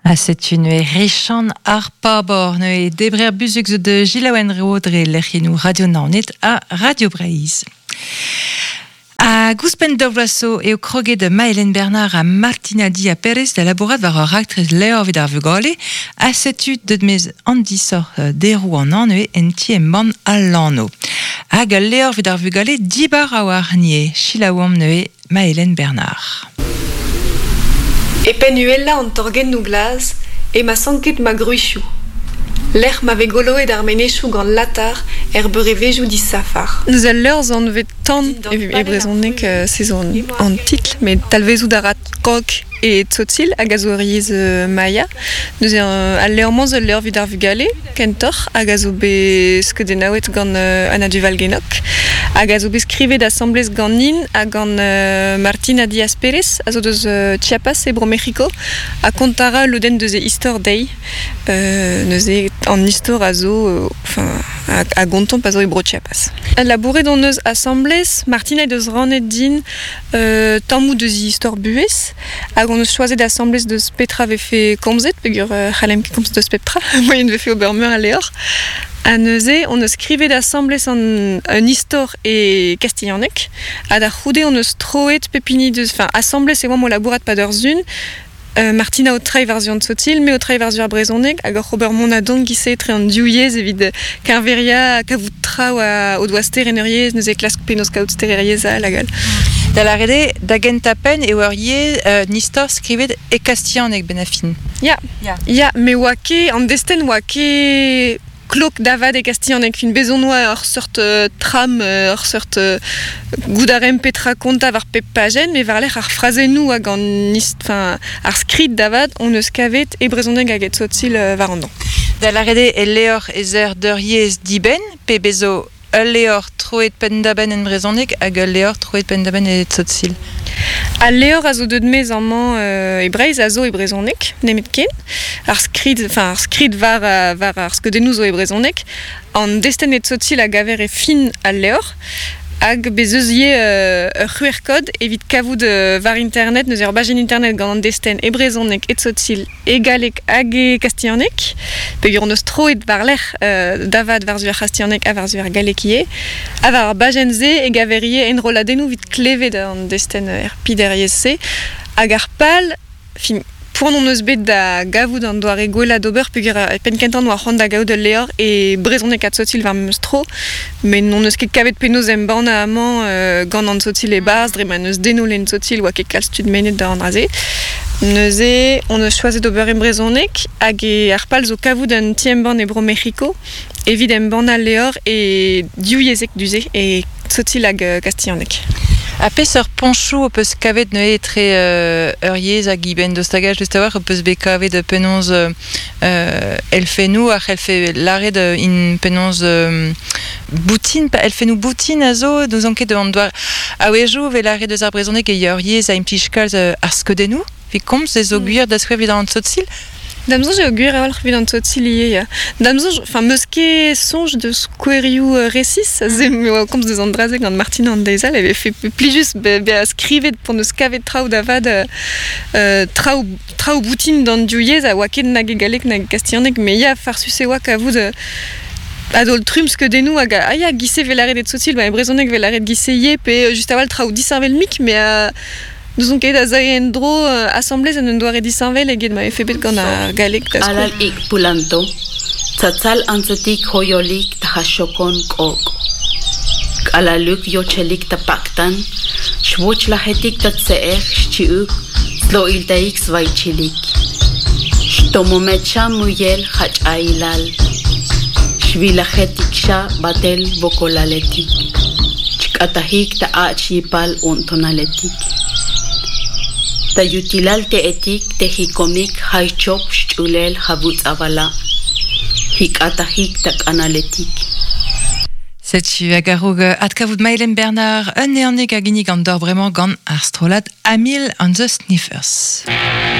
C'est une richan ar pabor ne debrer buzux de Gilawen Rodre lechin Radio Naonit à Radio Breiz. A gouspen dovlaso e o kroget de Maëlène Bernard a Martina Dia Pérez de laborat var ar actrice Leo vidar vugale a setu de mez andisor derou an an e enti emban al lano. Hag Leo vidar vugale dibar a warnie chilaouam ne Maëlène Bernard. E penuella an torgen nou glaz, e ma sanket ma gruichou. L'er ma vegoloet ar menechou gant latar, beure vejou di safar. Nous al leurs an vet tan e brezonek sezon an titl, mais talvezou darat kok e tzotil hag a zo riez maia. Nous al leurs manz al leurs vid ar vugale, kentor, hag a zo be skedenaouet gant Anna Duval genok. Hag a zo be skrivet assemblez gant nin hag gant Martina Diaz Pérez, a zo deus Chiapas e Bro Mexico, a kontara loden deus e Histor Day, neus e an histor a zo, a gonton pa zo e Bro Chiapas. Labouret don neus assemblez, Martina deus ranet din tammou deus e Histor buez, hag on eus choazet assemblez deus petra vefe komzet, pegur c'halem ket komzet deus petra, moyen vefe obermeur a leor. A neuze, on eus skrivet assemblez an histor e kastillanek, a da c'houde on eus troet pepini deus, assemblez e oam o labourat pa d'ur zun, Martina o trai var zion tsotil, me o trai var zion brezonek, hag ur c'hober mont a don gise tre an diouiez evit karveria kavout trao o doazter eneriez, neuze klask penos kaout stereriez a lagal. Da la rede, da gentapen e oariez nistor skrivet e kastillanek benafin. Ya, me oake, an desten oake klok davad e kastillanek fin bezonoa ur sort tram, ur sort goudarem petra konta var pep pagen, me var l'er ar frazenou hag an ar skrit davad, on eus kavet e brezonek hag et sotil var an dan. Da la rede e leor ezer deuriez diben, pe bezo leor troet pendaben en brezonek hag leor troet pendaben e sotil. A leor a zo deudmez an man e Breiz a zo e brezonek, nemet ken. Ar skrid var ar skedenou zo e brezonek. An desten et sotil a gaver e fin a leor. Hag bezeuzie c'huer kod evit kavout var internet, neus ur bajen internet gant an desten e brezonek et sotil e galek hag e kastillanek. Pegur neus troet var l'er davad var zuer kastillanek a var zuer galek ie. A var bajen ze e gaverie enroladenou vit klevet an desten pideriez se. Hag ar pal, fin pour non eus bet da gavout an doare gwella d'ober pegur penkentan war c'hant da gavout leor e brezonek a sotil var meus tro, mais non eus ket kavet penaos emban a amant gant an sotil e baz, dre ma neus denol en sotil oa ket kal stud menet da an raze. Neuze, on eus choazet d'ober en brezonek hag e ar pal zo kavout an ti emban e Bro Mexico, evit emban a leor e diouiezek duze e sotil hag kastillanek. A pez ur ponchou o peus kavet ne etre euriez hag iben dostagaj deus tawar o peus be kavet penonz elfenou ar elfe laret in penonz boutine, elfenou boutine a zo deus anket an doar a wejou ve laret deus ar brezonek e euriez a implichkalz ar skedenou fi komz ez o gwir da skrev vid an sotil. Damzo j'ai augur a valr vid an sotil ie. Damzo, meus ket sonj deus kouerioù resis, komz deus an drazek gant Martina an deizal, eve fe plijus be a skrivet pour neus kavet traoù davad traoù boutine d'an diouiez a oa ket nag e galek nag kastillanek, me ya farsus e oa kavout adol trum skedenou hag a gise ve laret et sotil, e brezonek ve laret gise ie, pe just aval traoù disarvel mik, me a nous on ket a zae en dro assemblez an un doare disanvel eget ma efebet gant a galek da sko. Alal ik pulanto, tzatzal antzetik hoyolik ta hashokon kok. Alaluk yochelik ta paktan, shwoch lahetik ta tseer shchiuk, slo iltaik svaichilik. Shtomomecha muyel hach ailal, shvilahetik sha batel vokolaletik. Chkatahik ta achipal untonaletik. Ta yutilal te etik te hikomik haichop shchulel havut avala. Hik atahik tak analetik. Setu hag arog atkavout Maëlène Bernard un neannek a ginig an dor bremañ gant ar strolat Amil and the Sniffers.